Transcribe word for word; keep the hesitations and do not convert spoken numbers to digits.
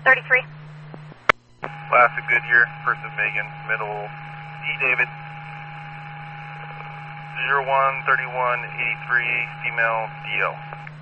thirty-three. Last of Goodyear, first of Megan, middle D. David. zero one thirty-one eighty-three, female D L.